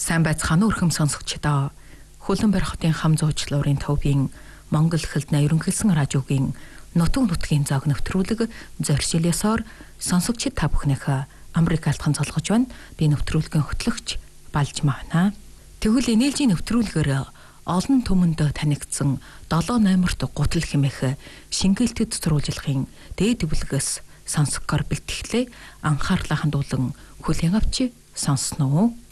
Сайн байцгаана өрхөм сонсогчдоо. Хөлбөмбөр хотын хам зуучлалын төвийн Монгол хэлний ерөнхийлсэн радиогийн нутаг нутгийн зог нэвтрүүлэг зорьшилёсоор сонсогчид та бүхнийхээ Америк алтхан цолгож байна. Би нэвтрүүлгийн хөтлөгч Балж Махна. Тэгвэл энээлжийн нэвтрүүлгээр олон түмэнд танигдсан 7-8-т гутал хэмээх шингээлтэд сурвалжлагын дээд бүлгээс сонсгохоор бэлтгэлээ анхаарлаа хандуулан хүлээн авч сонсноо.